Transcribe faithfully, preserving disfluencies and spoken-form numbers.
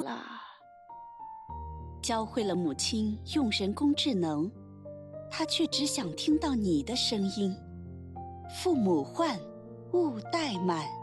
啦。 教会了母亲用人工智能，她却只想听到你的声音。父母唤，勿怠慢。